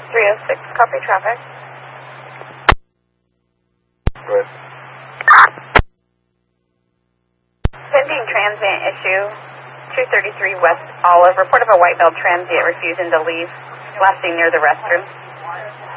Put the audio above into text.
306, copy traffic. Go ahead. Pending transient issue, 233 West Olive. Report of a white male transient refusing to leave, lasting near the restroom.